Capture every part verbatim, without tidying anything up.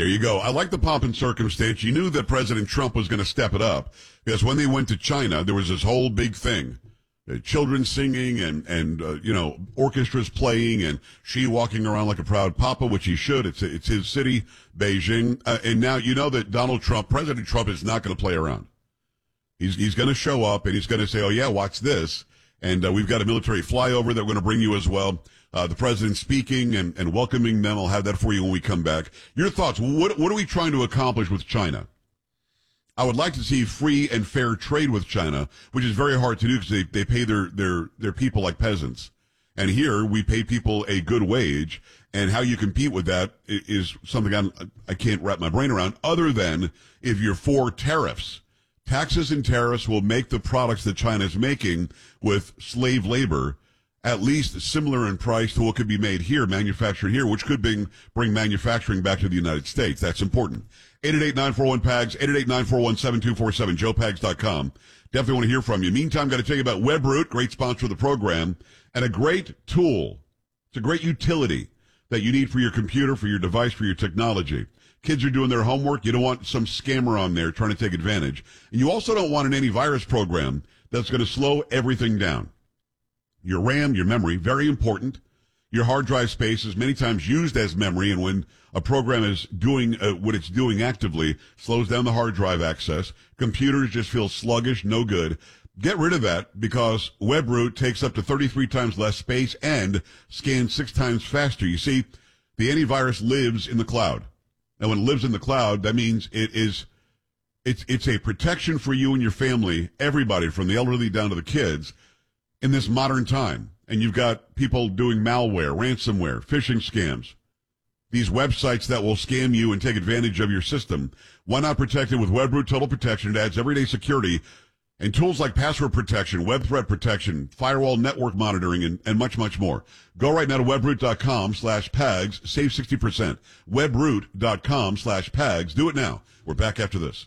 There you go. I like the pomp and circumstance. You knew that President Trump was going to step it up because when they went to China, there was this whole big thing. Uh, children singing and, and uh, you know, orchestras playing and Xi walking around like a proud papa, which he should. It's it's his city, Beijing. Uh, and now you know that Donald Trump, President Trump, is not going to play around. He's he's going to show up and he's going to say, oh, yeah, watch this. And uh, we've got a military flyover that we're going to bring you as well. Uh, the president speaking and, and welcoming them. I'll have that for you when we come back. Your thoughts. What, what are we trying to accomplish with China? I would like to see free and fair trade with China, which is very hard to do because they, they pay their, their, their people like peasants. And here we pay people a good wage. And how you compete with that is something I'm, I can't wrap my brain around other than if you're for tariffs. Taxes and tariffs will make the products that China is making with slave labor at least similar in price to what could be made here, manufactured here, which could bring, bring manufacturing back to the United States. That's important. eight eight eight, nine four one, P A G S, eight eight eight, nine four one, seven two four seven, joe pags dot com. Definitely want to hear from you. Meantime, got to tell you about WebRoot, great sponsor of the program, and a great tool. It's a great utility that you need for your computer, for your device, for your technology. Kids are doing their homework. You don't want some scammer on there trying to take advantage. And you also don't want an antivirus program that's going to slow everything down. Your RAM, your memory, very important. Your hard drive space is many times used as memory, and when a program is doing uh, what it's doing actively, slows down the hard drive access. Computers just feel sluggish, no good. Get rid of that because WebRoot takes up to thirty-three times less space and scans six times faster. You see, the antivirus lives in the cloud. And when it lives in the cloud, that means it is, it's, it's a protection for you and your family, everybody from the elderly down to the kids in this modern time. And you've got people doing malware, ransomware, phishing scams, these websites that will scam you and take advantage of your system. Why not protect it with WebRoot Total Protection? It adds everyday security and tools like password protection, web threat protection, firewall network monitoring, and, and much, much more. Go right now to webroot.com slash PAGS, save sixty percent. webroot.com slash PAGS. Do it now. We're back after this.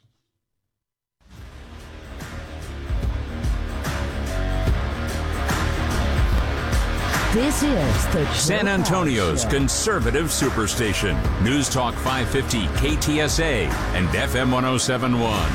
This is the San Antonio's conservative superstation. News Talk five fifty K T S A and F M one oh seven point one.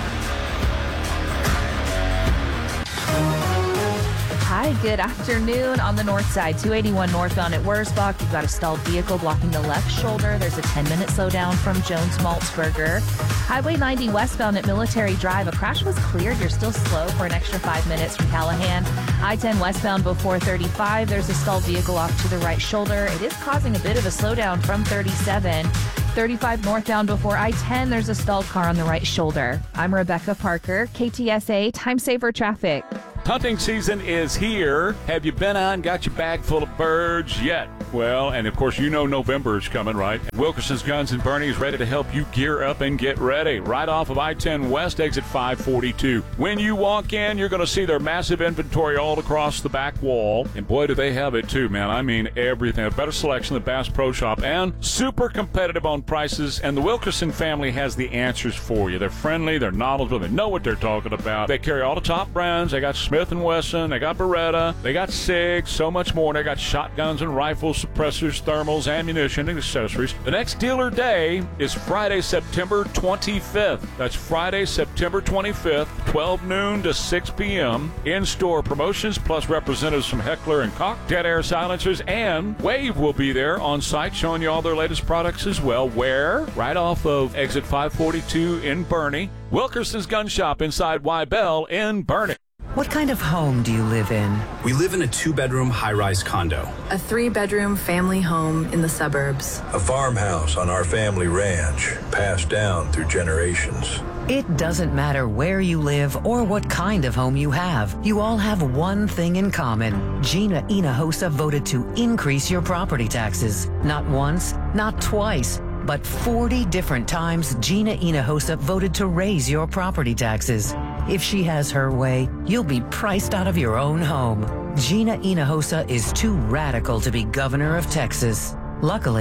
Hi, good afternoon. On the north side, two eighty-one northbound at Wurzbach, you've got a stalled vehicle blocking the left shoulder. There's a ten-minute slowdown from Jones Maltzberger. Highway ninety westbound at Military Drive, a crash was cleared. You're still slow for an extra five minutes from Callahan. I ten westbound before thirty-five, there's a stalled vehicle off to the right shoulder. It is causing a bit of a slowdown from thirty-seven. thirty-five northbound before I ten, there's a stalled car on the right shoulder. I'm Rebecca Parker, K T S A Time Saver Traffic. Hunting season is here. Have you been on, got your bag full of birds yet? Well, and of course, you know November is coming, right? Wilkerson's Guns and Bernie is ready to help you gear up and get ready. Right off of I ten West, exit five forty-two. When you walk in, you're going to see their massive inventory all across the back wall. And boy, do they have it too, man. I mean, everything. A better selection than Bass Pro Shop and super competitive on prices. And the Wilkerson family has the answers for you. They're friendly, they're knowledgeable, they know what they're talking about. They carry all the top brands. They got Smith and Wesson, they got Beretta, they got SIG, so much more. They got shotguns and rifles, suppressors, thermals, ammunition, and accessories. The next dealer day is Friday, September twenty-fifth. That's Friday, September twenty-fifth, twelve noon to six p.m. In-store promotions, plus representatives from Heckler and Koch, Dead Air Silencers, and Wave will be there on site showing you all their latest products as well. Where? Right off of exit five forty-two in Bernie. Wilkerson's Gun Shop inside Wybell in Bernie. What kind of home do you live in? We live in a two-bedroom high-rise condo. A three-bedroom family home in the suburbs. A farmhouse on our family ranch, passed down through generations. It doesn't matter where you live or what kind of home you have. You all have one thing in common. Gina Hinojosa voted to increase your property taxes. Not once, not twice, but forty different times Gina Hinojosa voted to raise your property taxes. If she has her way, you'll be priced out of your own home. Gina Hinojosa is too radical to be governor of Texas. Luckily,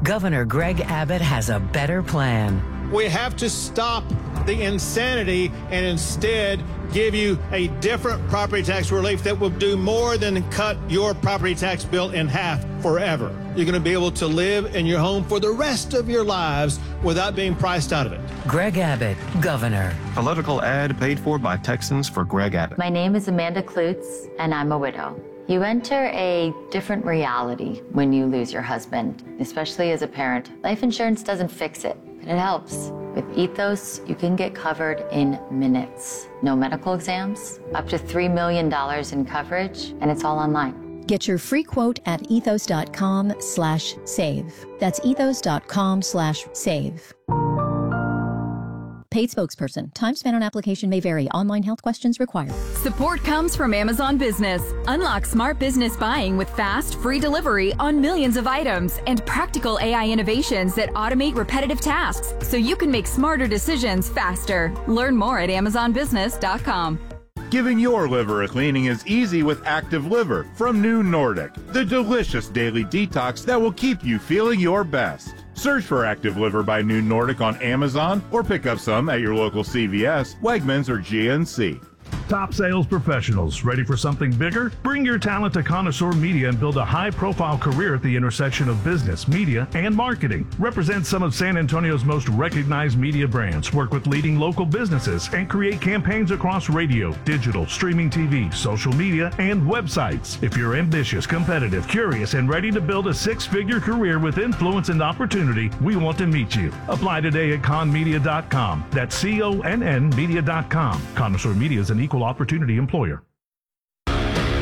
Governor Greg Abbott has a better plan. We have to stop the insanity and instead give you a different property tax relief that will do more than cut your property tax bill in half forever. You're going to be able to live in your home for the rest of your lives without being priced out of it. Greg Abbott, Governor. Political ad paid for by Texans for Greg Abbott. My name is Amanda Klutz, and I'm a widow. You enter a different reality when you lose your husband, especially as a parent. Life insurance doesn't fix it, but it helps. With Ethos, you can get covered in minutes. No medical exams, up to three million dollars in coverage, and it's all online. Get your free quote at ethos.com slash save. That's ethos.com slash save. Paid spokesperson. Time spent on application may vary. Online health questions required. Support comes from Amazon Business. Unlock smart business buying with fast, free delivery on millions of items and practical A I innovations that automate repetitive tasks so you can make smarter decisions faster. Learn more at amazon business dot com. Giving your liver a cleaning is easy with Active Liver from New Nordic, the delicious daily detox that will keep you feeling your best. Search for Active Liver by New Nordic on Amazon or pick up some at your local C V S, Wegmans, or G N C. Top sales professionals, ready for something bigger? Bring your talent to Connoisseur Media and build a high-profile career at the intersection of business, media, and marketing. Represent some of San Antonio's most recognized media brands, work with leading local businesses, and create campaigns across radio, digital, streaming T V, social media, and websites. If you're ambitious, competitive, curious, and ready to build a six-figure career with influence and opportunity, we want to meet you. Apply today at con media dot com. That's C O N N media dot com. Connoisseur Media is an equal opportunity employer. All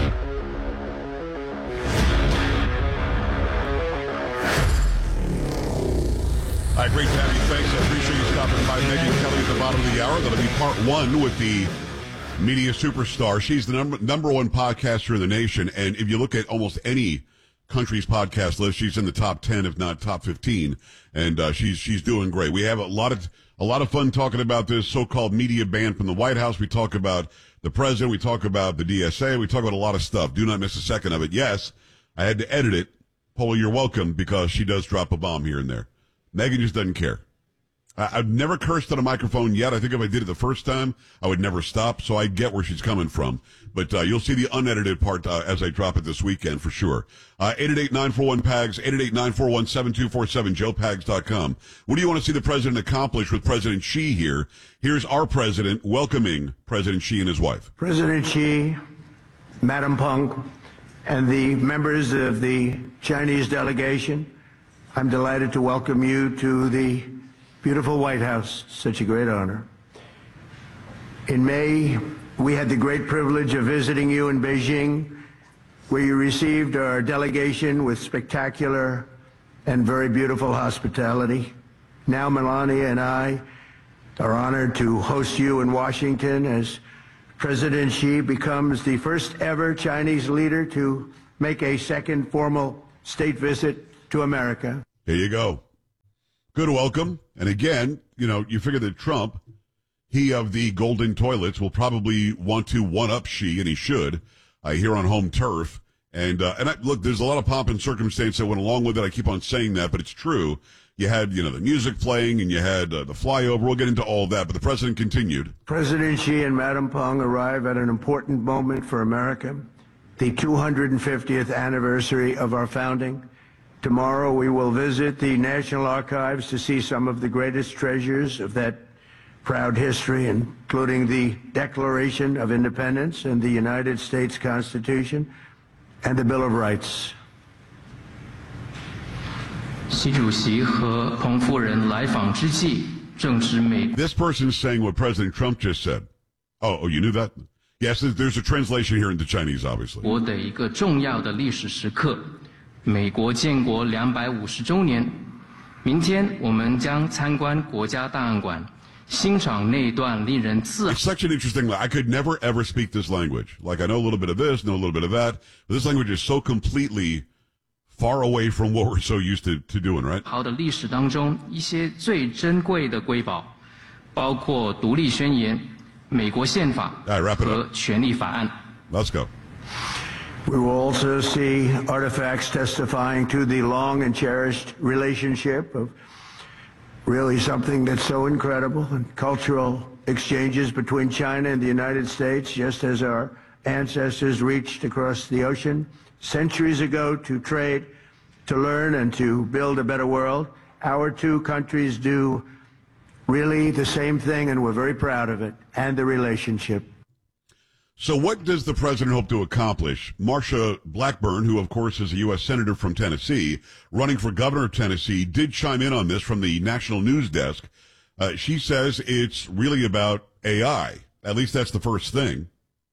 right, great to have you. Thanks. I appreciate you stopping by. Megyn Kelly at the bottom of the hour. That'll be part one with the media superstar. She's the number number one podcaster in the nation, and if you look at almost any country's podcast list, she's in the top ten, if not top fifteen, and uh, she's she's doing great. We have a lot of a lot of fun talking about this so-called media ban from the White House. We talk about the president. We talk about the D S A. We talk about a lot of stuff. Do not miss a second of it. Yes, I had to edit it. Paula, you're welcome, because she does drop a bomb here and there. Megyn just doesn't care. I, I've never cursed on a microphone yet. I think if I did it the first time, I would never stop, so I get where she's coming from. But uh, you'll see the unedited part uh, as I drop it this weekend for sure. Uh, eight eight eight, nine four one, P A G S, eight eight eight, nine four one, seven two four seven, joe pags dot com. What do you want to see the president accomplish with President Xi here? Here's our president welcoming President Xi and his wife. President Xi, Madam Peng, and the members of the Chinese delegation, I'm delighted to welcome you to the beautiful White House. Such a great honor. In May, we had the great privilege of visiting you in Beijing, where you received our delegation with spectacular and very beautiful hospitality. Now Melania and I are honored to host you in Washington as President Xi becomes the first ever Chinese leader to make a second formal state visit to America. Here you go. Good welcome. And again, you know, you figure that Trump, he of the golden toilets, will probably want to one-up Xi, and he should, uh, here on home turf. And, uh, and I, look, there's a lot of pomp and circumstance that went along with it. I keep on saying that, but it's true. You had, you know, the music playing, and you had uh, the flyover. We'll get into all that, but the president continued. President Xi and Madam Peng arrive at an important moment for America, the two hundred fiftieth anniversary of our founding. Tomorrow we will visit the National Archives to see some of the greatest treasures of that proud history, including the Declaration of Independence and the United States Constitution and the Bill of Rights. 习主席和彭夫人来访之际，正值美。 This person is saying what President Trump just said. Oh, oh, you knew that? Yes, there's a translation here into Chinese, obviously. 我的一个重要的历史时刻，美国建国两百五十周年。明天我们将参观国家档案馆，欣赏那段令人自豪。 It's such an interesting. I could never ever speak this language. Like I know a little bit of this, know a little bit of that, but this language is so completely far away from what we're so used to, to doing, right? 好的历史当中，一些最珍贵的瑰宝，包括独立宣言、美国宪法和权利法案。 Let's go. We will also see artifacts testifying to the long and cherished relationship of really something that's so incredible, and cultural exchanges between China and the United States, just as our ancestors reached across the ocean centuries ago to trade, to learn, and to build a better world. Our two countries do really the same thing, and we're very proud of it and the relationship. So what does the president hope to accomplish? Marsha Blackburn, who of course is a U S senator from Tennessee, running for governor of Tennessee, did chime in on this from the national news desk. Uh, she says it's really about A I. At least that's the first thing.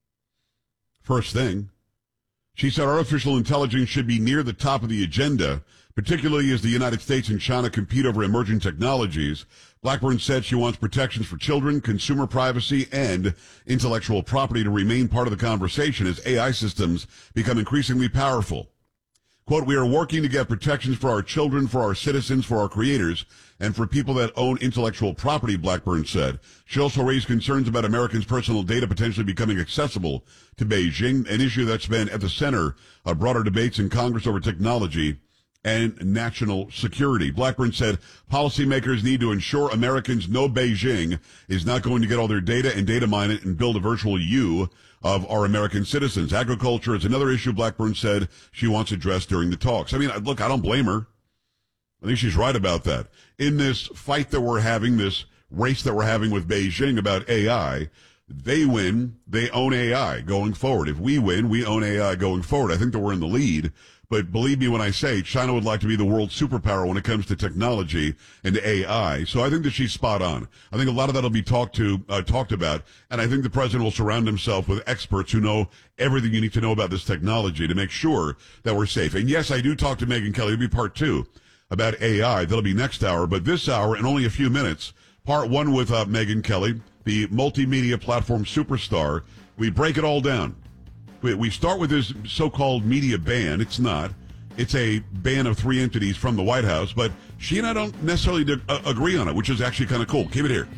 First thing. She said artificial intelligence should be near the top of the agenda, particularly as the United States and China compete over emerging technologies. Blackburn said she wants protections for children, consumer privacy, and intellectual property to remain part of the conversation as A I systems become increasingly powerful. Quote, we are working to get protections for our children, for our citizens, for our creators, and for people that own intellectual property, Blackburn said. She also raised concerns about Americans' personal data potentially becoming accessible to Beijing, an issue that's been at the center of broader debates in Congress over technology and national security. Blackburn said policymakers need to ensure Americans know Beijing is not going to get all their data and data mine it and build a virtual you of our American citizens. Agriculture is another issue Blackburn said she wants addressed during the talks. I mean, look, I don't blame her. I think she's right about that. In this fight that we're having, this race that we're having with Beijing about A I, they win, they own A I going forward. If we win, we own A I going forward. I think that we're in the lead. But believe me when I say China would like to be the world superpower when it comes to technology and A I. So I think that she's spot on. I think a lot of that will be talked to, uh, talked about. And I think the president will surround himself with experts who know everything you need to know about this technology to make sure that we're safe. And yes, I do talk to Megyn Kelly. It'll be part two about A I. That'll be next hour. But this hour, in only a few minutes, part one with uh, Megyn Kelly, the multimedia platform superstar. We break it all down. We start with this so-called media ban. It's not. It's a ban of three entities from the White House, but she and I don't necessarily d- uh, agree on it, which is actually kind of cool. Keep it here.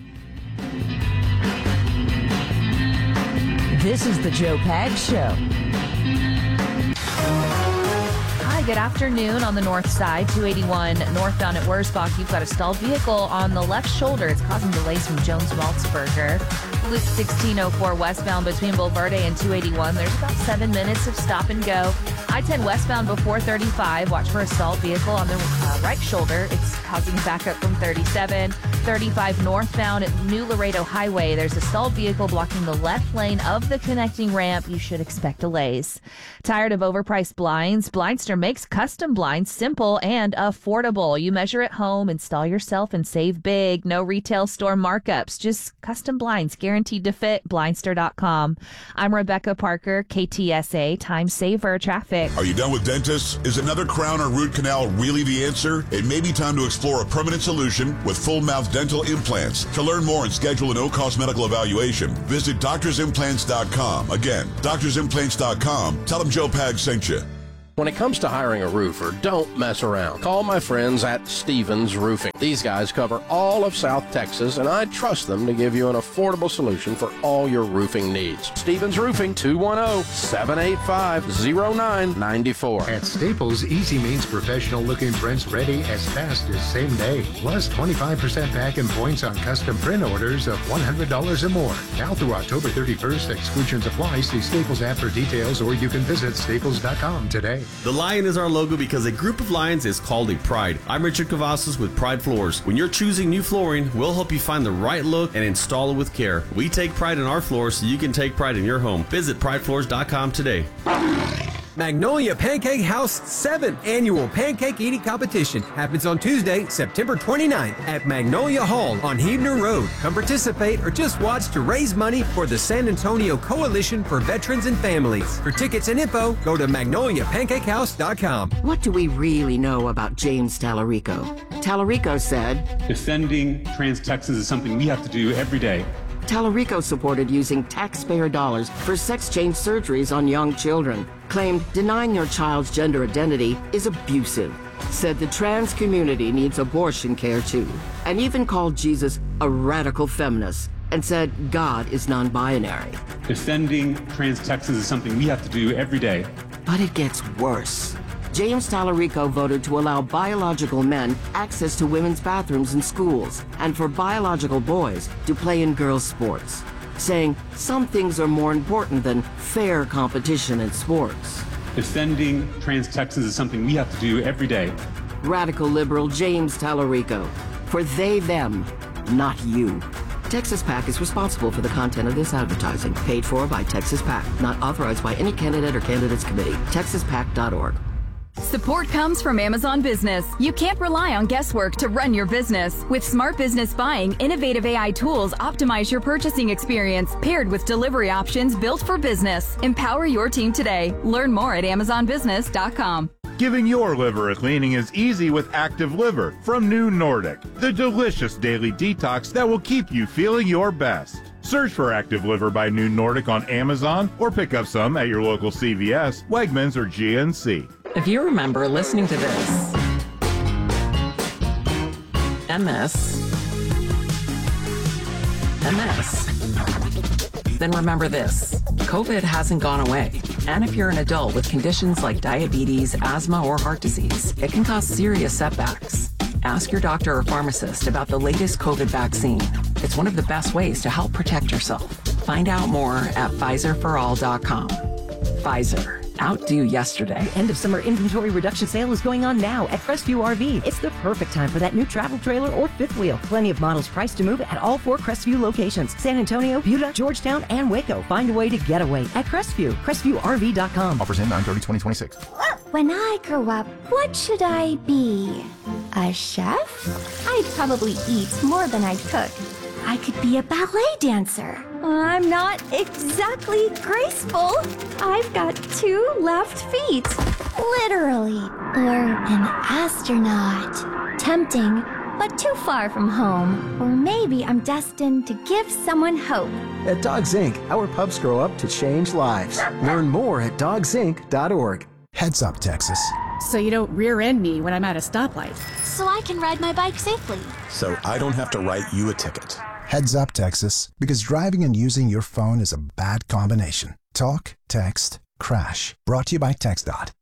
This is the Joe Pags Show. Hi, good afternoon on the north side, two eighty-one northbound at Wurzbach. You've got a stalled vehicle on the left shoulder. It's causing delays from Jones Maltzberger. Loop sixteen oh four westbound between Bulverde and two eighty-one. There's about seven minutes of stop and go. I ten westbound before thirty-five. Watch for a stalled vehicle on the uh, right shoulder. It's causing backup from thirty-seven. thirty-five northbound at New Laredo Highway. There's a stalled vehicle blocking the left lane of the connecting ramp. You should expect delays. Tired of overpriced blinds? Blindster makes custom blinds simple and affordable. You measure at home, install yourself, and save big. No retail store markups, just custom blinds guaranteed to fit. Blindster dot com. I'm Rebecca Parker, K T S A Time Saver Traffic. Are you done with dentists? Is another crown or root canal really the answer? It may be time to explore a permanent solution with full mouth dental implants. To learn more and schedule a no-cost medical evaluation, visit doctors implants dot com. Again, doctors implants dot com. Tell them Joe Pags sent you. When it comes to hiring a roofer, don't mess around. Call my friends at Stevens Roofing. These guys cover all of South Texas, and I trust them to give you an affordable solution for all your roofing needs. Stevens Roofing, two one zero, seven eight five, zero nine nine four. At Staples, easy means professional-looking prints ready as fast as same day. Plus twenty-five percent back in points on custom print orders of one hundred dollars or more. Now through October thirty-first, exclusions apply. See Staples app for details, or you can visit staples dot com today. The lion is our logo because a group of lions is called a pride. I'm Richard Cavazos with Pride Floors. When you're choosing new flooring, we'll help you find the right look and install it with care. We take pride in our floors so you can take pride in your home. Visit pride floors dot com today. Magnolia Pancake House seventh Annual Pancake Eating Competition happens on Tuesday, September twenty-ninth at Magnolia Hall on Huebner Road. Come participate or just watch to raise money for the San Antonio Coalition for Veterans and Families. For tickets and info, go to magnolia pancake house dot com. What do we really know about James Tallarico? Tallarico said, defending trans Texans is something we have to do every day. Tallarico supported using taxpayer dollars for sex change surgeries on young children, claimed denying your child's gender identity is abusive, said the trans community needs abortion care too, and even called Jesus a radical feminist, and said God is non-binary. Defending trans Texans is something we have to do every day. But it gets worse. James Tallarico voted to allow biological men access to women's bathrooms in schools and for biological boys to play in girls' sports, saying some things are more important than fair competition in sports. Defending trans Texans is something we have to do every day. Radical liberal James Tallarico. For they, them, not you. Texas PAC is responsible for the content of this advertising, paid for by Texas PAC, not authorized by any candidate or candidates committee. texas pac dot org. Support comes from Amazon Business. You can't rely on guesswork to run your business. With Smart Business Buying, innovative A I tools optimize your purchasing experience, paired with delivery options built for business. Empower your team today. Learn more at amazon business dot com. Giving your liver a cleaning is easy with Active Liver from New Nordic, the delicious daily detox that will keep you feeling your best. Search for Active Liver by New Nordic on Amazon or pick up some at your local C V S, Wegmans, or G N C. If you remember listening to this and this and this, then remember this. COVID hasn't gone away. And if you're an adult with conditions like diabetes, asthma, or heart disease, it can cause serious setbacks. Ask your doctor or pharmacist about the latest COVID vaccine. It's one of the best ways to help protect yourself. Find out more at Pfizer for all dot com. Pfizer. Outdo yesterday. End of summer inventory reduction sale is going on now at Crestview R V. It's the perfect time for that new travel trailer or fifth wheel. Plenty of models priced to move at all four Crestview locations: San Antonio, Buda, Georgetown, and Waco. Find a way to get away at Crestview. Crestview R V dot com. Offers end nine thirty twenty twenty-six. When I grow up, what should I be? A chef? I'd probably eat more than I'd cook. I could be a ballet dancer. I'm not exactly graceful. I've got two left feet. Literally. Or an astronaut. Tempting, but too far from home. Or maybe I'm destined to give someone hope. At Dogs Incorporated, our pups grow up to change lives. Learn more at dogs inc dot org. Heads up, Texas. So you don't rear-end me when I'm at a stoplight. So I can ride my bike safely. So I don't have to write you a ticket. Heads up, Texas, because driving and using your phone is a bad combination. Talk, text, crash. Brought to you by TextDot.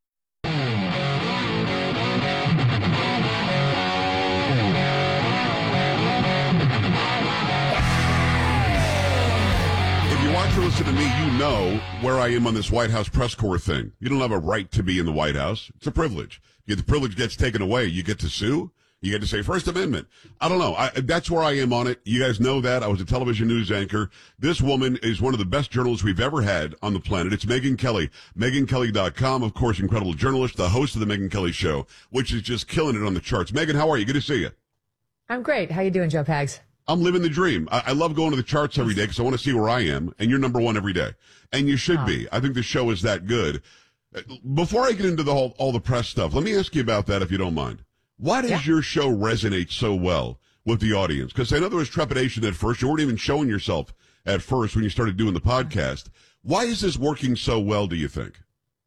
If you watch or listen to me, you know where I am on this White House press corps thing. You don't have a right to be in the White House. It's a privilege. If the privilege gets taken away, you get to sue. You get to say First Amendment. I don't know. I, that's where I am on it. You guys know that. I was a television news anchor. This woman is one of the best journalists we've ever had on the planet. It's Megyn Kelly. Megyn Kelly dot com, of course, incredible journalist, the host of the Megyn Kelly Show, which is just killing it on the charts. Megyn, how are you? Good to see you. I'm great. How you doing, Joe Pags? I'm living the dream. I, I love going to the charts every day because I want to see where I am, and you're number one every day. And you should oh. be. I think the show is that good. Before I get into the whole all the press stuff, let me ask you about that if you don't mind. Why does yeah. your show resonate so well with the audience? Because I know there was trepidation at first. You weren't even showing yourself at first when you started doing the podcast. Why is this working so well, do you think?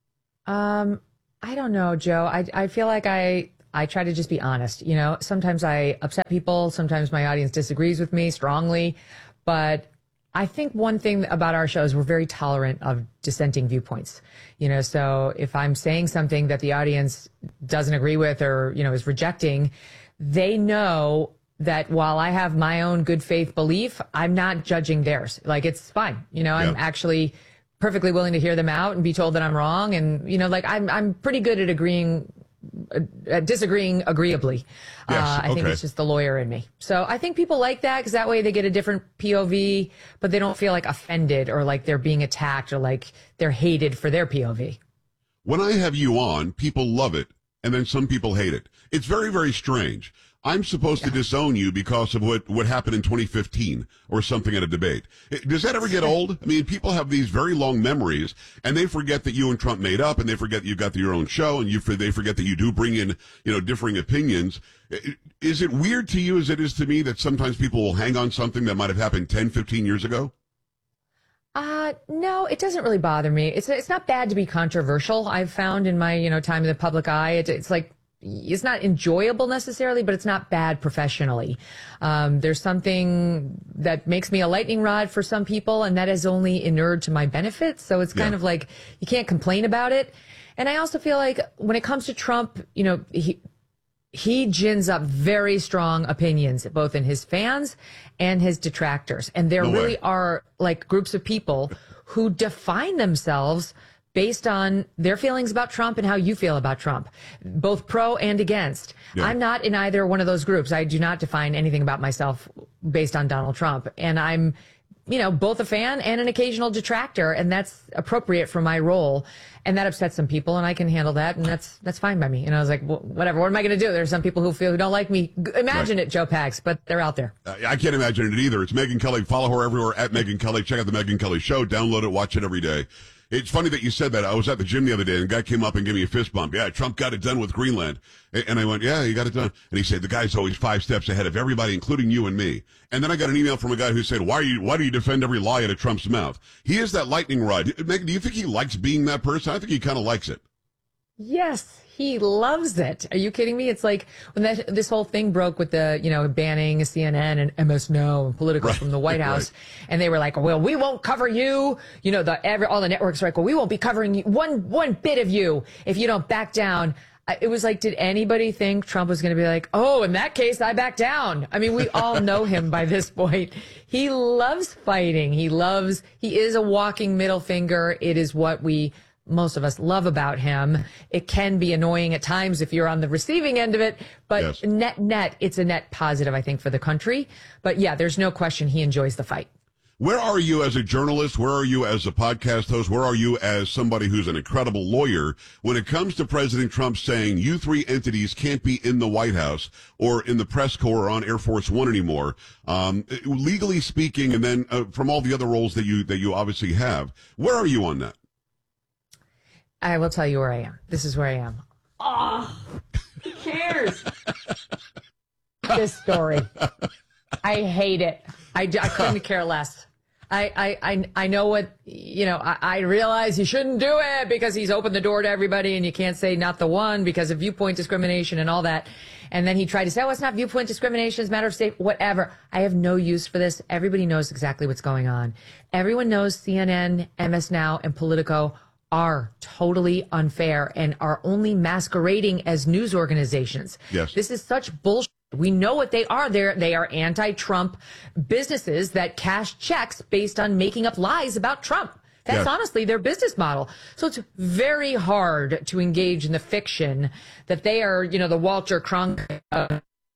Um, I don't know, Joe. I, I feel like I, I try to just be honest. You know, sometimes I upset people. Sometimes my audience disagrees with me strongly. But I think one thing about our show is we're very tolerant of dissenting viewpoints. You know, so if I'm saying something that the audience doesn't agree with or, you know, is rejecting, they know that while I have my own good faith belief, I'm not judging theirs. Like, it's fine. You know, yeah. I'm actually perfectly willing to hear them out and be told that I'm wrong. And, you know, like I'm, I'm pretty good at agreeing Uh, disagreeing agreeably. Yes, uh, I okay. think it's just the lawyer in me. So I think people like that because that way they get a different P O V, but they don't feel like offended or like they're being attacked or like they're hated for their P O V. When I have you on, people love it, and then some people hate it. It's very, very strange. I'm supposed yeah. to disown you because of what, what happened in twenty fifteen or something at a debate. Does that ever get old? I mean, people have these very long memories, and they forget that you and Trump made up, and they forget that you've got your own show, and you they forget that you do bring in, you know, differing opinions. Is it weird to you as it is to me that sometimes people will hang on something that might have happened ten, fifteen years ago? Uh, no, it doesn't really bother me. It's it's not bad to be controversial. I've found in my, you know, time in the public eye, it, it's like, it's not enjoyable necessarily, but it's not bad professionally. Um, there's something that makes me a lightning rod for some people, and that is only inured to my benefit. So it's kind yeah. of like, you can't complain about it. And I also feel like when it comes to Trump, you know, he he gins up very strong opinions, both in his fans and his detractors. And there No really way. are like groups of people who define themselves based on their feelings about Trump and how you feel about Trump, both pro and against. Yeah. I'm not in either one of those groups. I do not define anything about myself based on Donald Trump. And I'm, you know, both a fan and an occasional detractor, and that's appropriate for my role. And that upsets some people, and I can handle that, and that's that's fine by me. And I was like, well, whatever, what am I going to do? There's some people who feel who don't like me. G- Imagine Right. it, Joe Pags, but they're out there. Uh, I can't imagine it either. It's Megyn Kelly. Follow her everywhere at Megyn Kelly. Check out the Megyn Kelly Show. Download it. Watch it every day. It's funny that you said that. I was at the gym the other day, and a guy came up and gave me a fist bump. Yeah, Trump got it done with Greenland. A- And I went, yeah, he got it done. And he said, the guy's always five steps ahead of everybody, including you and me. And then I got an email from a guy who said, why are you, why do you defend every lie out of Trump's mouth? He is that lightning rod. Megyn, do you think he likes being that person? I think he kind of likes it. Yes, he loves it. Are you kidding me? It's like when that this whole thing broke with the, you know, banning C N N and M S N O and Politico Right. from the White House. Right. And they were like, well, we won't cover you. You know, the every, all the networks are like, well, we won't be covering you, one one bit of you if you don't back down. I- It was like, did anybody think Trump was going to be like, oh, in that case, I back down? I mean, we all know him by this point. He loves fighting. He loves, he is a walking middle finger. It is what we, most of us, love about him. It can be annoying at times if you're on the receiving end of it, but Yes. net, net, it's a net positive, I think, for the country. But yeah, there's no question he enjoys the fight. Where are you as a journalist? Where are you as a podcast host? Where are you as somebody who's an incredible lawyer when it comes to President Trump saying you three entities can't be in the White House or in the press corps or on Air Force One anymore? Um, legally speaking, and then uh, from all the other roles that you that you obviously have, where are you on that? I will tell you where I am. This is where I am. Oh, who cares? This story. I hate it. I, I couldn't care less. I, I, I, I know what, you know, I, I realize you shouldn't do it because he's opened the door to everybody and you can't say not the one because of viewpoint discrimination and all that. And then he tried to say, oh, it's not viewpoint discrimination. It's a matter of state, whatever. I have no use for this. Everybody knows exactly what's going on. Everyone knows C N N, M S Now, and Politico are totally unfair and are only masquerading as news organizations. Yes. This is such bullshit. We know what they are. They're, they are anti-Trump businesses that cash checks based on making up lies about Trump. That's Yes. honestly their business model. So it's very hard to engage in the fiction that they are, you know, the Walter Cronkite uh,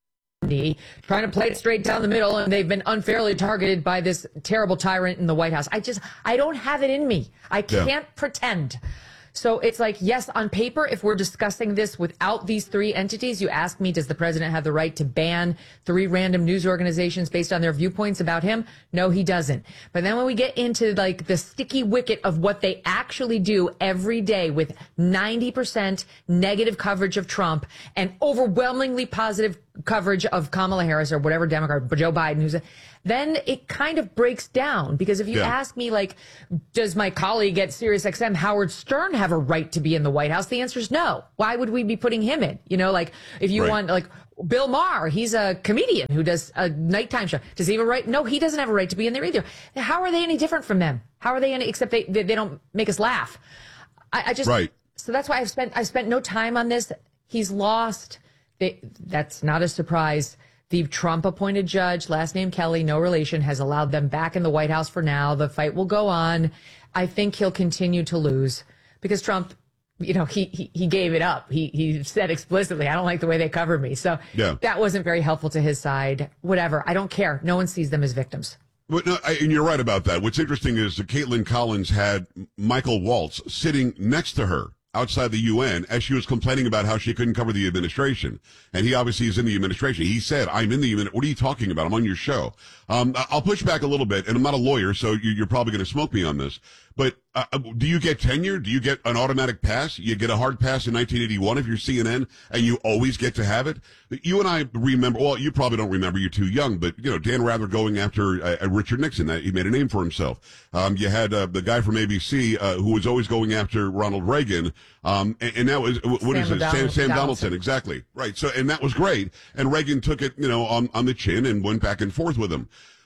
trying to play it straight down the middle, and they've been unfairly targeted by this terrible tyrant in the White House. I just, I don't have it in me. I Yeah. can't pretend. So it's like, yes, on paper, if we're discussing this without these three entities, you ask me, does the president have the right to ban three random news organizations based on their viewpoints about him? No, he doesn't. But then when we get into like the sticky wicket of what they actually do every day with ninety percent negative coverage of Trump and overwhelmingly positive coverage of Kamala Harris or whatever Democrat, Joe Biden, who's a, then it kind of breaks down. Because if you Yeah. ask me, like, does my colleague at SiriusXM, Howard Stern, have a right to be in the White House? The answer is no. Why would we be putting him in? You know, like, if you Right. want, like, Bill Maher, he's a comedian who does a nighttime show. Does he have a right? No, he doesn't have a right to be in there either. How are they any different from them? How are they any, except they, they, they don't make us laugh. I, I just, Right. So that's why I've spent, I've spent no time on this. He's lost. They, that's not a surprise. The Trump-appointed judge, last name Kelly, no relation, has allowed them back in the White House for now. The fight will go on. I think he'll continue to lose because Trump, you know, he he, he gave it up. He he said explicitly, I don't like the way they covered me. So Yeah. that wasn't very helpful to his side. Whatever. I don't care. No one sees them as victims. But no, I, and you're right about that. What's interesting is that Caitlin Collins had Michael Waltz sitting next to her outside the U N as she was complaining about how she couldn't cover the administration. And he obviously is in the administration. He said, I'm in the administration. What are you talking about? I'm on your show. Um, I'll push back a little bit, and I'm not a lawyer, so you, you're probably going to smoke me on this. But uh, do you get tenure? Do you get an automatic pass? You get a hard pass in nineteen eighty-one if you're C N N, and you always get to have it? You and I remember, well, you probably don't remember, you're too young, but, you know, Dan Rather going after uh, Richard Nixon. That he made a name for himself. Um, you had uh, the guy from A B C uh, who was always going after Ronald Reagan. Um, and, and that was, what Sam is it? Sam, Donaldson. Sam Donaldson, exactly. Right. So, and that was great. And Reagan took it, you know, on, on the chin and went back and forth with him.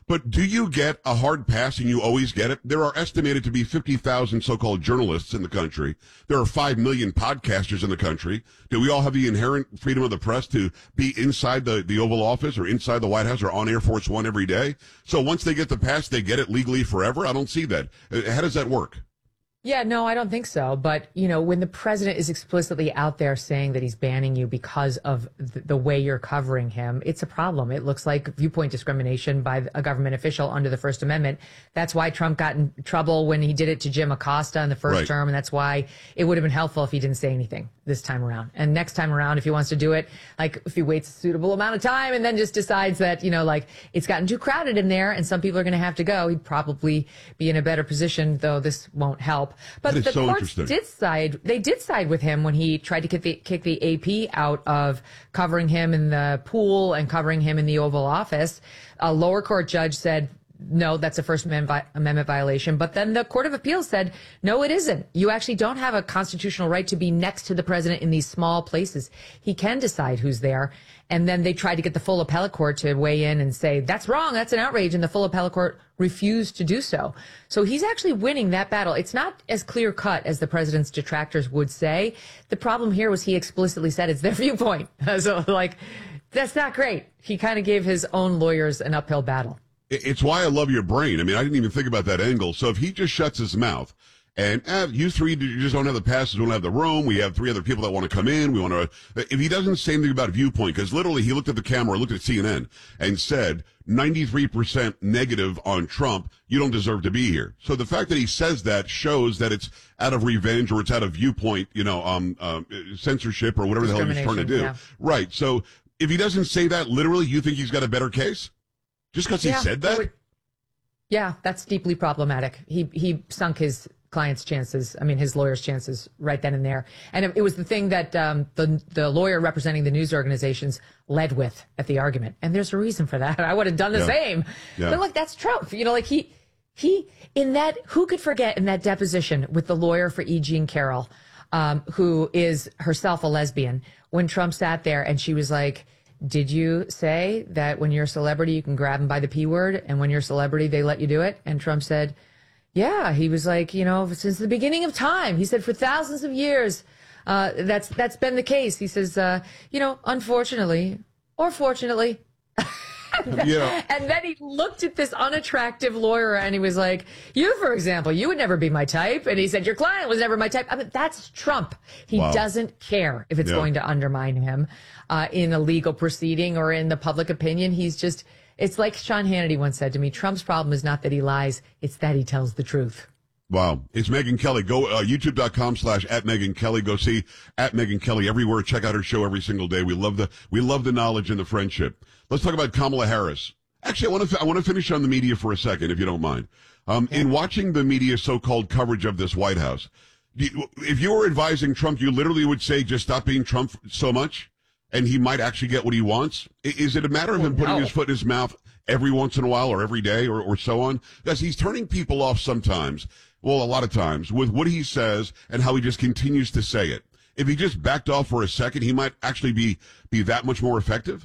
But do you get a hard pass and you always get it? There are estimated to be fifty thousand so-called journalists in the country. There are five million podcasters in the country. Do we all have the inherent freedom of the press to be inside the, the Oval Office or inside the White House or on Air Force One every day? So once they get the pass, they get it legally forever? I don't see that. How does that work? Yeah, no, I don't think so. But, you know, when the president is explicitly out there saying that he's banning you because of th- the way you're covering him, it's a problem. It looks like viewpoint discrimination by a government official under the First Amendment. That's why Trump got in trouble when he did it to Jim Acosta in the first Right. term. And that's why it would have been helpful if he didn't say anything this time around. And next time around, if he wants to do it, like if he waits a suitable amount of time and then just decides that, you know, like it's gotten too crowded in there and some people are going to have to go, he'd probably be in a better position, though this won't help. But That is the so courts interesting. did side. They did side with him when he tried to kick the, kick the A P out of covering him in the pool and covering him in the Oval Office. A lower court judge said, no, that's a First Amendment Amendment violation. But then the Court of Appeals said, no, it isn't. You actually don't have a constitutional right to be next to the president in these small places. He can decide who's there. And then they tried to get the full appellate court to weigh in and say, that's wrong, that's an outrage. And the full appellate court refused to do so. So he's actually winning that battle. It's not as clear cut as the president's detractors would say. The problem here was he explicitly said it's their viewpoint. So, like, that's not great. He kind of gave his own lawyers an uphill battle. It's why I love your brain. I mean, I didn't even think about that angle. So if he just shuts his mouth and eh, you three you just don't have the passes, don't have the room, we have three other people that want to come in, we want to, if he doesn't say anything about viewpoint, because literally he looked at the camera, looked at C N N and said ninety-three percent negative on Trump, you don't deserve to be here. So the fact that he says that shows that it's out of revenge or it's out of viewpoint, you know, um, um censorship or whatever the hell he's trying to do. Yeah. Right. So if he doesn't say that literally, you think he's got a better case? Just because he Yeah, said that? would- yeah, that's deeply problematic. He he sunk his client's chances, I mean, his lawyer's chances right then and there. And it, it was the thing that um, the the lawyer representing the news organizations led with at the argument. And there's a reason for that. I would have done the Yeah. same. Yeah. But look, that's Trump. You know, like he, he, in that, who could forget in that deposition with the lawyer for E. Jean Carroll, um, who is herself a lesbian, when Trump sat there and she was like, did you say that when you're a celebrity, you can grab them by the P word, and when you're a celebrity, they let you do it? And Trump said, yeah. He was like, you know, since the beginning of time, he said, for thousands of years, uh, that's that's been the case. He says, uh, you know, unfortunately or fortunately. And then, Yeah. and then he looked at this unattractive lawyer and he was like, you, for example, you would never be my type. And he said, your client was never my type. I mean, that's Trump. He Wow. doesn't care if it's Yeah. going to undermine him uh, in a legal proceeding or in the public opinion. He's just, it's like Sean Hannity once said to me, Trump's problem is not that he lies, it's that he tells the truth. Wow. It's Megyn Kelly. Go uh, youtube.com slash at Megyn Kelly. Go see at Megyn Kelly everywhere. Check out her show every single day. We love the we love the knowledge and the friendship. Let's talk about Kamala Harris. Actually, I want to I want to finish on the media for a second, if you don't mind. Um, in watching the media so-called coverage of this White House, you, if you were advising Trump, you literally would say, just stop being Trump so much, and he might actually get what he wants. I- Is it a matter of him putting no. his foot in his mouth every once in a while or every day or, or so on? Because he's turning people off sometimes. Well, a lot of times with what he says and how he just continues to say it. If he just backed off for a second, he might actually be, be that much more effective.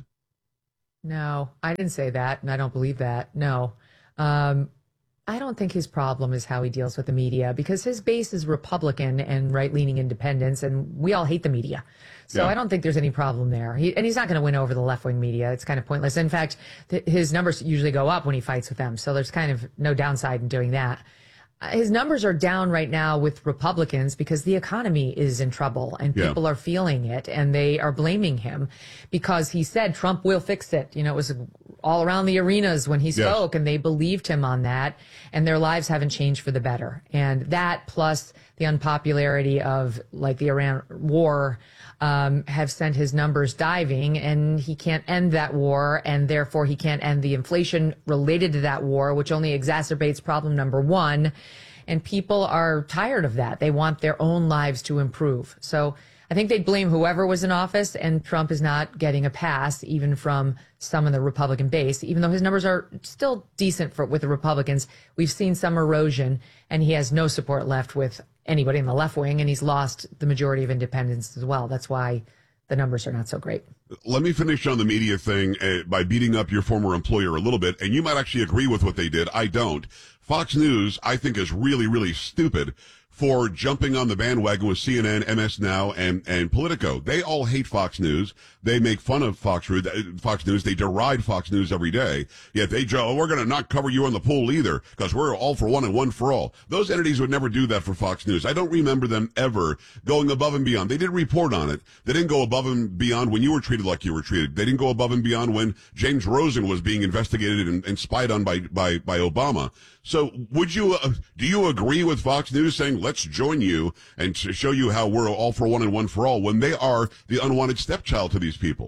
No, I didn't say that, and I don't believe that. No. Um, I don't think his problem is how he deals with the media, because his base is Republican and right-leaning independents, and we all hate the media. So Yeah. I don't think there's any problem there. He, and he's not going to win over the left-wing media. It's kind of pointless. In fact, th- his numbers usually go up when he fights with them. So there's kind of no downside in doing that. Uh, His numbers are down right now with Republicans because the economy is in trouble and Yeah. people are feeling it, and they are blaming him because he said Trump will fix it. You know, it was all around the arenas when he Yes. spoke, and they believed him on that, and their lives haven't changed for the better. And that, plus the unpopularity of like the Iran war, um, have sent his numbers diving, and he can't end that war, and therefore he can't end the inflation related to that war, which only exacerbates problem number one. And people are tired of that. They want their own lives to improve. So I think they'd blame whoever was in office, and Trump is not getting a pass even from some of the Republican base, even though his numbers are still decent for with the Republicans. We've seen some erosion, and he has no support left with anybody in the left wing, and he's lost the majority of independents as well. That's why the numbers are not so great. let me finish on the media thing uh, by beating up your former employer a little bit, and you might actually agree with what they did. I don't. Fox News, I think, is really, really stupid for jumping on the bandwagon with C N N, M S Now, and, and Politico. They all hate Fox News. They make fun of Fox, Fox News. They deride Fox News every day. Yet they, oh, we're going to not cover you on the poll either because we're all for one and one for all. Those entities would never do that for Fox News. I don't remember them ever going above and beyond. They did report on it. They didn't go above and beyond when you were treated like you were treated. They didn't go above and beyond when James Rosen was being investigated and, and spied on by, by, by Obama. So would you, uh, do you agree with Fox News saying, let's join you and to show you how we're all for one and one for all when they are the unwanted stepchild to these people?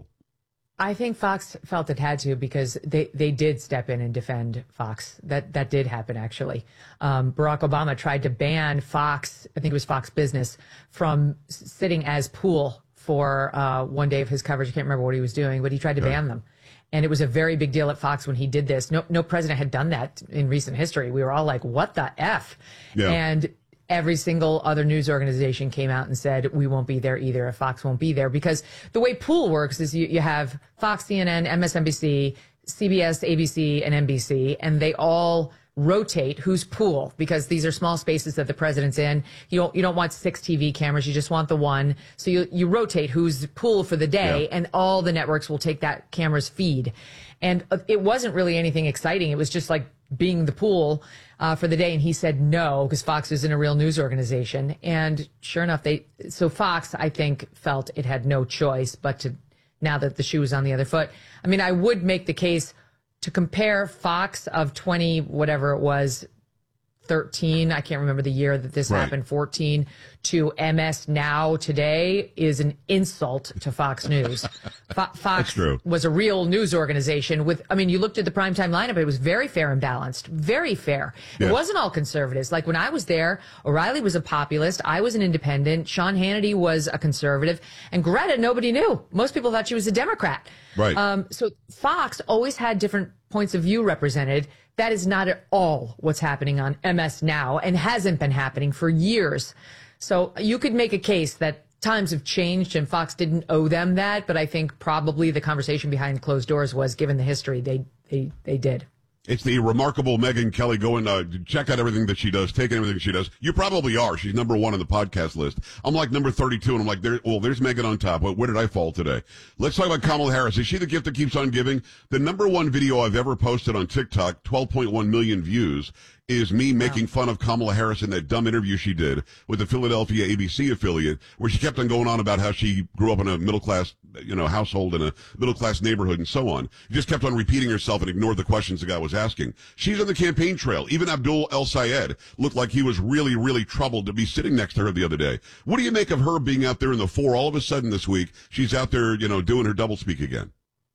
I think Fox felt it had to because they, they did step in and defend Fox. That that did happen, actually. Um, Barack Obama tried to ban Fox, I think it was Fox Business, from sitting as pool for uh, one day of his coverage. I can't remember what he was doing, but he tried to yeah. ban them. And it was a very big deal at Fox when he did this. No, no president had done that in recent history. We were all like, what the F? Yeah. And every single other news organization came out and said, we won't be there either if Fox won't be there. Because the way pool works is you, you have Fox, C N N, M S N B C, C B S, A B C, and N B C, and they all rotate who's pool because these are small spaces that the president's in. You don't, you don't want six T V cameras. You just want the one. So you, you rotate who's pool for the day yeah. and all the networks will take that camera's feed. And it wasn't really anything exciting. It was just like being the pool uh, for the day. And he said no, because Fox isn't a real news organization. And sure enough, they, so Fox, I think, felt it had no choice but to, now that the shoe is on the other foot. I mean, I would make the case to compare Fox of twenty, whatever it was, thirteen, I can't remember the year that this right. happened, fourteen, to M S Now today is an insult to Fox News. Fo- Fox was a real news organization with, I mean, you looked at the primetime lineup, it was very fair and balanced, very fair. Yes. It wasn't all conservatives. Like when I was there, O'Reilly was a populist, I was an independent, Sean Hannity was a conservative, and Greta, nobody knew. Most people thought she was a Democrat. Right. Um, so Fox always had different points of view represented. That is not at all what's happening on M S Now and hasn't been happening for years. So you could make a case that times have changed and Fox didn't owe them that, but I think probably the conversation behind closed doors was, given the history, they they they did. It's the remarkable Megyn Kelly. Go and uh, check out everything that she does, take everything she does. You probably are. She's number one on the podcast list. I'm like number thirty-two, and I'm like, there, well, there's Megyn on top. Where did I fall today? Let's talk about Kamala Harris. Is she the gift that keeps on giving? The number one video I've ever posted on TikTok, twelve point one million views, is me making wow. fun of Kamala Harris in that dumb interview she did with the Philadelphia A B C affiliate, where she kept on going on about how she grew up in a middle-class, you know, household in a middle-class neighborhood and so on. She just kept on repeating herself and ignored the questions the guy was asking. She's on the campaign trail. Even Abdul El Sayed looked like he was really, really troubled to be sitting next to her the other day. What do you make of her being out there in the four? All of a sudden this week, she's out there, you know, doing her doublespeak again.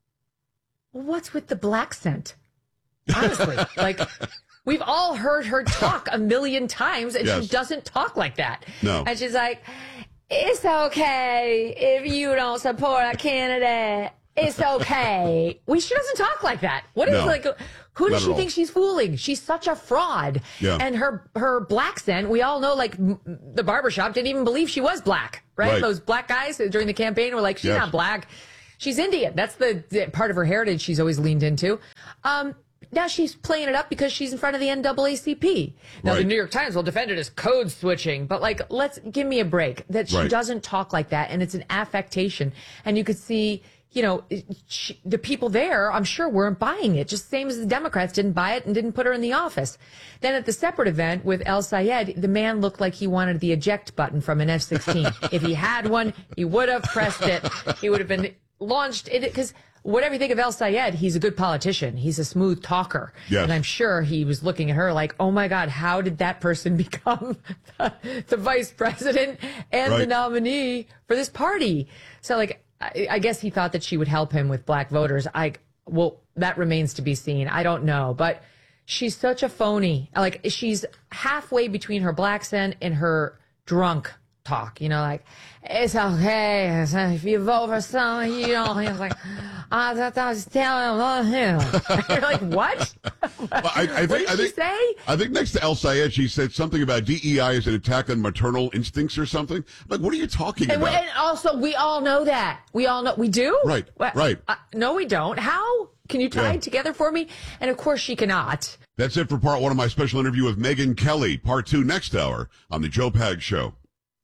What's with the black scent? Honestly, like... We've all heard her talk a million times, and yes. she doesn't talk like that. No. And she's like, it's okay if you don't support a candidate. It's okay. Well, she doesn't talk like that. What is no. like? Who does Not she think she's fooling? She's such a fraud. Yeah. And her her black scent, we all know, like m- the barbershop didn't even believe she was black, right? Right. Those black guys during the campaign were like, she's yes. not black. She's Indian. That's the, the part of her heritage she's always leaned into. Um, Now she's playing it up because she's in front of the N double A C P. Now, right. the New York Times will defend it as code switching, but like, let's give me a break that she right. doesn't talk like that. And it's an affectation. And you could see, you know, she, the people there, I'm sure, weren't buying it, just same as the Democrats didn't buy it and didn't put her in the office. Then at the separate event with El Sayed, the man looked like he wanted the eject button from an F sixteen. If he had one, he would have pressed it. He would have been launched in it because whatever you think of El Sayed, he's a good politician. He's a smooth talker. Yes. And I'm sure he was looking at her like, oh my God, how did that person become the, the vice president and right. the nominee for this party? So like, I, I guess he thought that she would help him with black voters. I, well, that remains to be seen. I don't know, but she's such a phony. Like she's halfway between her black scent and her drunk talk, you know, like, it's okay if you vote for someone, you know, he's like, I thought I was telling him. You're like, what? Well, I, I what think, did I she think, say? I think next to El Sayed, she said something about D E I as an attack on maternal instincts or something. I'm like, what are you talking And, we- about? and also, we all know that. We all know. We do? Right, What? right. Uh, no, we don't. How? Can you tie Yeah. it together for me? And of course, she cannot. That's it for part one of my special interview with Megyn Kelly. Part two next hour on the Joe Pag Show.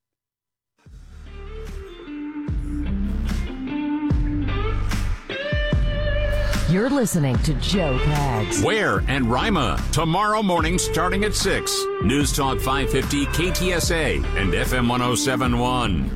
You're listening to Joe Pags. Ware and Rima, tomorrow morning starting at six. News Talk five fifty K T S A and F M one oh seven point one.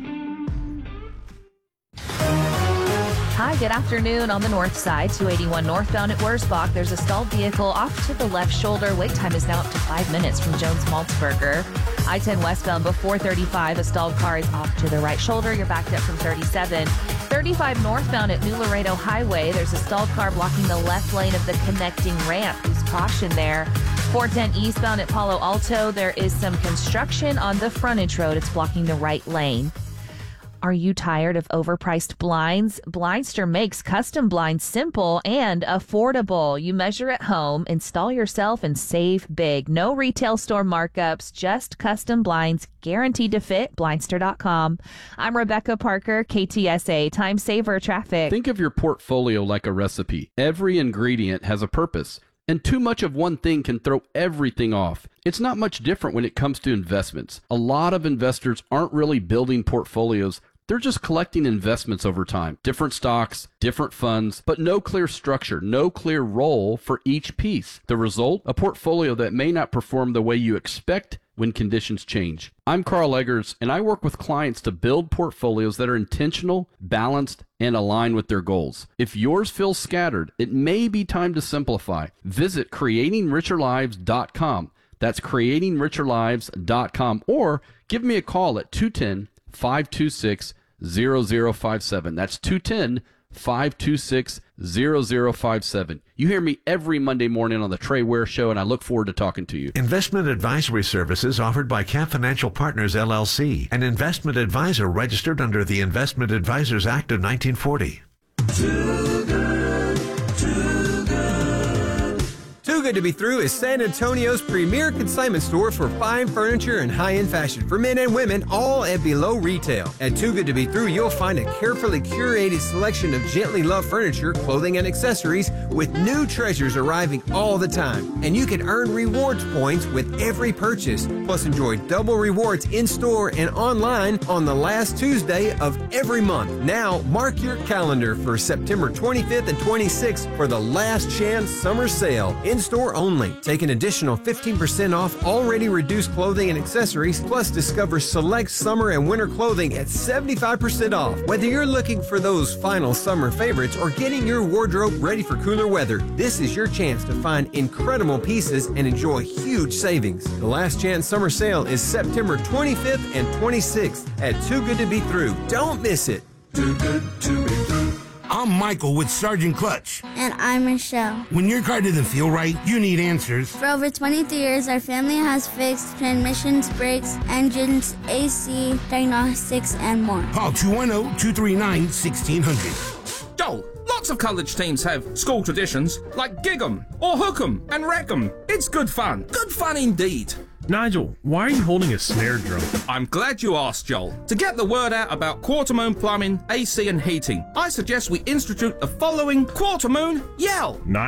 Hi, good afternoon. On the north side, two eighty-one northbound at Wurzbach, there's a stalled vehicle off to the left shoulder. Wait time is now up to five minutes from Jones Maltzberger. I ten westbound before thirty-five, a stalled car is off to the right shoulder. You're backed up from thirty-seven. thirty-five northbound at New Laredo Highway, there's a stalled car blocking the left lane of the connecting ramp. Use caution there. four ten eastbound at Palo Alto, there is some construction on the frontage road. It's blocking the right lane. Are you tired of overpriced blinds? Blindster makes custom blinds simple and affordable. You measure at home, install yourself, and save big. No retail store markups, just custom blinds guaranteed to fit. Blindster dot com. I'm Rebecca Parker, K T S A, Time Saver Traffic. Think of your portfolio like a recipe. Every ingredient has a purpose, and too much of one thing can throw everything off. It's not much different when it comes to investments. A lot of investors aren't really building portfolios. They're just collecting investments over time. Different stocks, different funds, but no clear structure, no clear role for each piece. The result? A portfolio that may not perform the way you expect when conditions change. I'm Carl Eggers, and I work with clients to build portfolios that are intentional, balanced, and align with their goals. If yours feels scattered, it may be time to simplify. Visit creating richer lives dot com. That's creating richer lives dot com, or give me a call at two one zero, five two six, zero zero five seven. That's two one zero, five two six, zero zero five seven. You hear me every Monday morning on the Trey Ware Show, and I look forward to talking to you. Investment advisory services offered by Cap Financial Partners, L L C, an investment advisor registered under the Investment Advisors Act of nineteen forty. Too good, too good. Too Good to Be Through is San Antonio's premier consignment store for fine furniture and high-end fashion for men and women, all at below retail. At Too Good to Be Through, you'll find a carefully curated selection of gently loved furniture, clothing, and accessories with new treasures arriving all the time. And you can earn rewards points with every purchase. Plus, enjoy double rewards in-store and online on the last Tuesday of every month. Now, mark your calendar for September twenty-fifth and twenty-sixth for the Last Chance Summer Sale. In-store only. Take an additional fifteen percent off already reduced clothing and accessories, plus discover select summer and winter clothing at seventy-five percent off. Whether you're looking for those final summer favorites or getting your wardrobe ready for cooler weather, this is your chance to find incredible pieces and enjoy huge savings. The Last Chance Summer Sale is September twenty-fifth and twenty-sixth at Too Good to Be Through. Don't miss it. Too Good to Be Through. I'm Michael with Sergeant Clutch. And I'm Michelle. When your car doesn't feel right, you need answers. For over twenty-three years, our family has fixed transmissions, brakes, engines, A C, diagnostics, and more. Call two one zero, two three nine, one six zero zero. Joel, lots of college teams have school traditions like gig 'em or hook 'em and wreck 'em. It's good fun. Good fun indeed. Nigel, why are you holding a snare drum? I'm glad you asked, Joel. To get the word out about Quarter-Moon Plumbing, A C and Heating, I suggest we institute the following Quarter-Moon Yell.